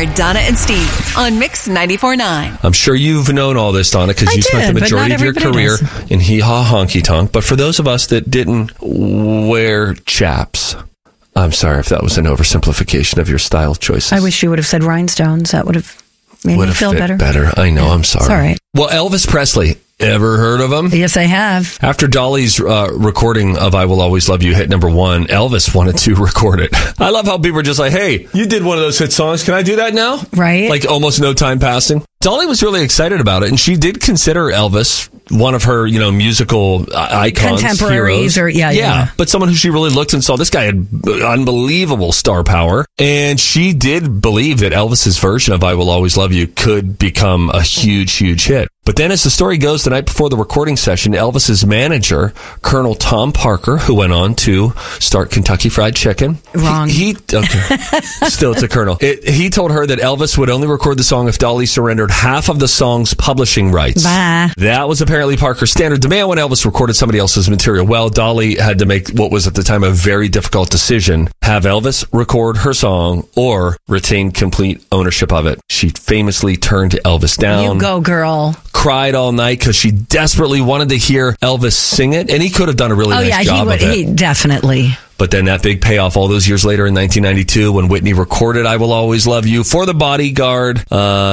are Donna and Steve on Mix 94.9. I'm sure you've known all this, Donna, because you spent the majority of your career in Hee Haw Honky Tonk. But for those of us that didn't wear chaps, I'm sorry if that was an oversimplification of your style choices. I wish you would have said rhinestones. That would have made me feel better. I know, I'm sorry. It's all right. Well, Elvis Presley, ever heard of him? Yes, I have. After Dolly's recording of I Will Always Love You hit number 1, Elvis wanted to record it. I love how people are just like, hey, you did one of those hit songs. Can I do that now? Right. Like almost no time passing. Dolly was really excited about it, and she did consider Elvis one of her, musical icons, contemporaries, heroes. Yeah, but someone who she really looked and saw. This guy had unbelievable star power, and she did believe that Elvis's version of I Will Always Love You could become a huge, huge hit. But then as the story goes, the night before the recording session, Elvis's manager, Colonel Tom Parker, who went on to start Kentucky Fried Chicken. Wrong. Still, it's a colonel. He told her that Elvis would only record the song if Dolly surrendered half of the song's publishing rights. Bah. That was apparently Parker's standard demand when Elvis recorded somebody else's material. Well, Dolly had to make what was at the time a very difficult decision: have Elvis record her song or retain complete ownership of it. She famously turned Elvis down. You go, girl. Cried all night because she desperately wanted to hear Elvis sing it, and he could have done a really nice job of it. He definitely. But then that big payoff all those years later in 1992 when Whitney recorded I Will Always Love You for the Bodyguard.